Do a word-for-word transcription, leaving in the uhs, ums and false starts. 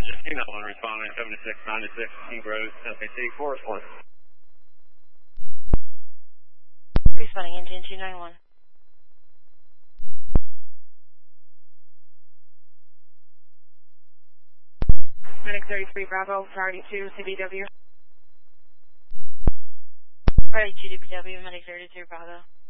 engine, two nine one, responding seventy-six ninety-six, King Road, S A C, Forest Point. Responding engine two nine one. Medic thirty-three Bravo, priority two, C B W. Priority two D P W, Medic thirty-three Bravo.